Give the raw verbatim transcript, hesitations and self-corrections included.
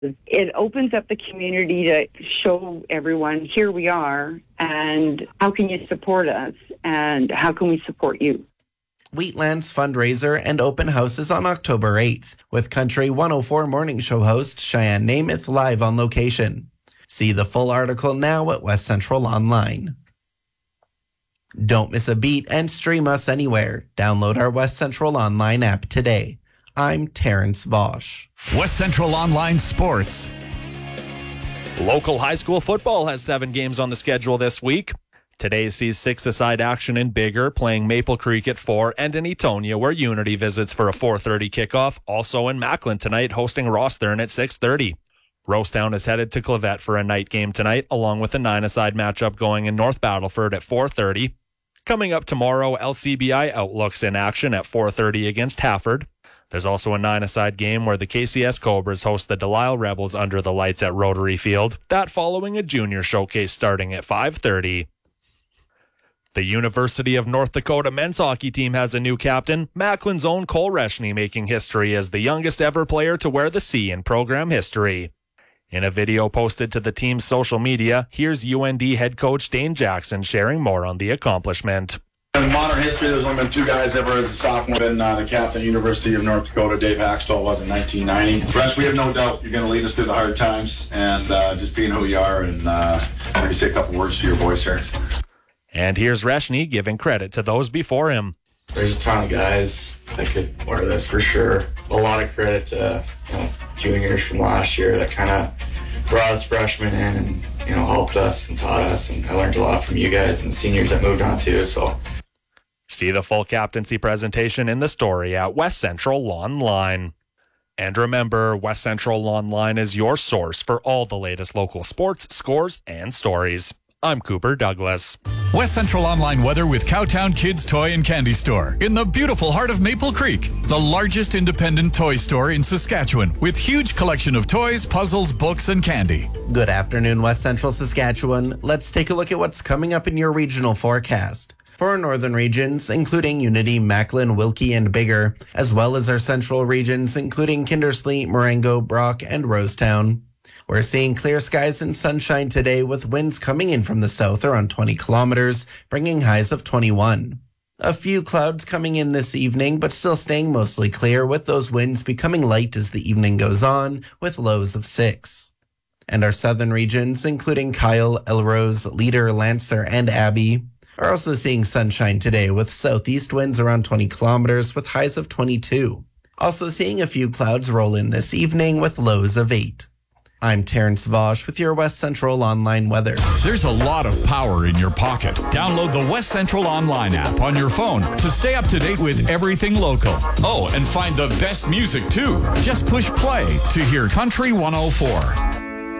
It opens up the community to show everyone, here we are, and how can you support us, and how can we support you? Wheatland's fundraiser and open house is on October eighth, with Country one oh four morning show host Cheyenne Namath live on location. See the full article now at West Central Online. Don't miss a beat and stream us anywhere. Download our West Central Online app today. I'm Terrence Vosch. West Central Online Sports. Local high school football has seven games on the schedule this week. Today sees six-a-side action in Bigger, playing Maple Creek at four, and in Etonia, where Unity visits for a four thirty kickoff. Also in Macklin tonight, hosting Rosthern at six thirty. Rosetown is headed to Clavette for a night game tonight, along with a nine-a-side matchup going in North Battleford at four thirty. Coming up tomorrow, L C B I Outlooks in action at four thirty against Hafford. There's also a nine-a-side game where the K C S Cobras host the Delisle Rebels under the lights at Rotary Field. That following a junior showcase starting at five thirty. The University of North Dakota men's hockey team has a new captain, Macklin's own Cole Reshny, making history as the youngest ever player to wear the C in program history. In a video posted to the team's social media, here's U N D head coach Dane Jackson sharing more on the accomplishment. In modern history, there's only been two guys ever as a sophomore been uh, the captain, University of North Dakota. Dave Haxtell was in nineteen ninety. Resh, we have no doubt you're going to lead us through the hard times, and uh, just being who you are, and uh, I'm going to say a couple words to your boys here. And here's Reshny giving credit to those before him. There's a ton of guys that could wear this for sure. A lot of credit to you know, juniors from last year that kind of brought us freshmen in and you know helped us and taught us, and I learned a lot from you guys and the seniors that moved on too. So, see the full captaincy presentation in the story at West Central Online. And remember, West Central Online is your source for all the latest local sports, scores, and stories. I'm Cooper Douglas. West Central Online weather with Cowtown Kids Toy and Candy Store in the beautiful heart of Maple Creek, the largest independent toy store in Saskatchewan with huge collection of toys, puzzles, books, and candy. Good afternoon, West Central Saskatchewan. Let's take a look at what's coming up in your regional forecast. For our northern regions, including Unity, Macklin, Wilkie, and Bigger, as well as our central regions, including Kindersley, Marengo, Brock, and Rosetown. We're seeing clear skies and sunshine today with winds coming in from the south around twenty kilometers, bringing highs of twenty-one. A few clouds coming in this evening, but still staying mostly clear, with those winds becoming light as the evening goes on, with lows of six. And our southern regions, including Kyle, Elrose, Leader, Lancer, and Abbey, are also seeing sunshine today with southeast winds around twenty kilometers with highs of twenty-two. Also seeing a few clouds roll in this evening with lows of eight. I'm Terrence Vosch with your West Central Online weather. There's a lot of power in your pocket. Download the West Central Online app on your phone to stay up to date with everything local. Oh, and find the best music too. Just push play to hear Country one oh four.